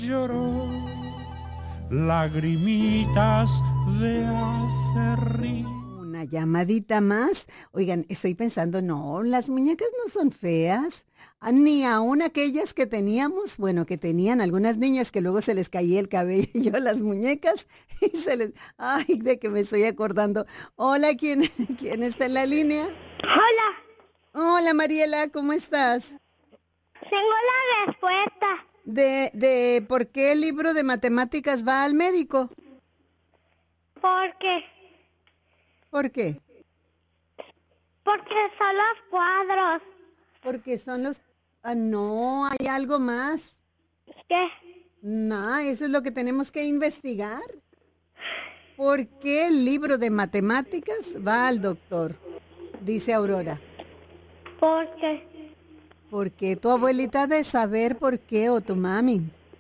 lloró, lagrimitas de acerrín. Una llamadita más. Oigan, estoy pensando, no, las muñecas no son feas. Ni aun aquellas que teníamos, bueno, que tenían algunas niñas que luego se les caía el cabello a las muñecas y se les... Ay, de que me estoy acordando. Hola, ¿quién está en la línea? Hola, Hola, Mariela, ¿cómo estás? tengo la respuesta. De por qué el libro de matemáticas va al médico. Porque ¿Por qué? son los cuadros. Porque son los... Ah, no, hay algo más. ¿Qué? No, eso es lo que tenemos que investigar. ¿Por qué el libro de matemáticas va al doctor? Dice Aurora. Porque Porque tu abuelita ha de saber por qué o tu mami.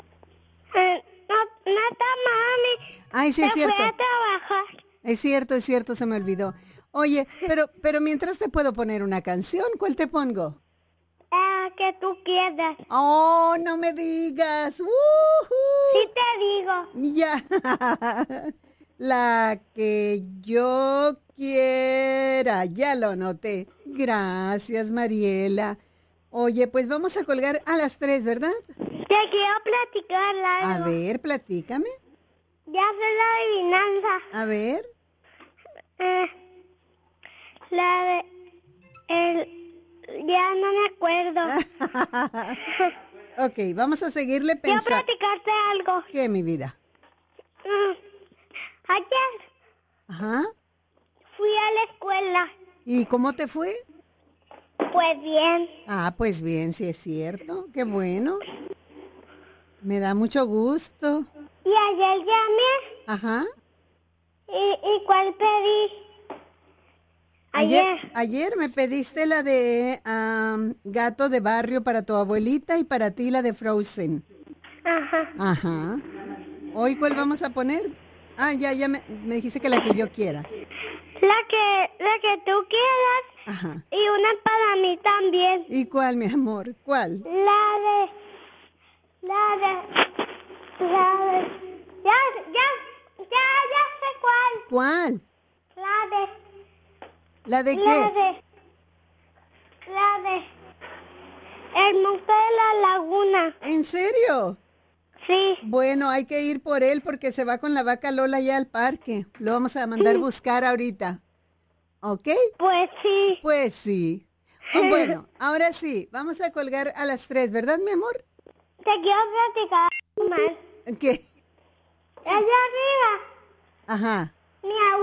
no está mami. Ay, sí, es Se fue cierto. a trabajar. Es cierto, se me olvidó. Oye, pero mientras te puedo poner una canción, ¿cuál te pongo? Que tú quieras. Oh, no me digas. ¡Woohoo! Sí te digo. Ya. La que yo quiera. Ya lo noté. Gracias, Mariela. Oye, pues vamos a colgar a las 3, ¿verdad? Te quiero platicar algo. A ver, platícame. Ya sé la adivinanza. A ver. La de... Ya no me acuerdo. Ok, vamos a seguirle Quiero pensando. platicarte algo. ¿Qué, mi vida? Ayer Ajá. fui a la escuela. ¿Y cómo te fue? Pues bien. Ah, pues bien, sí es cierto. Qué bueno. Me da mucho gusto. Y ayer llamé. Ajá. ¿Y cuál pedí? Ayer me pediste la de Gato de Barrio para tu abuelita y para ti la de Frozen. Ajá. Ajá. ¿Hoy cuál vamos a poner? Ah, ya me dijiste que la que yo quiera. La que tú quieras. Ajá. Y una para mí también. ¿Y cuál, mi amor? ¿Cuál? Ya sé cuál. ¿Cuál? ¿La de La qué? de El monte de la laguna. ¿En serio? Sí. Bueno, hay que ir por él porque se va con la vaca Lola ya al parque. Lo vamos a mandar buscar ahorita. ¿Ok? Pues sí. Pues sí. Oh, bueno, ahora sí, vamos a colgar a las 3, ¿verdad, mi amor? Te quiero platicar más. ¿Qué? Allá arriba Ajá.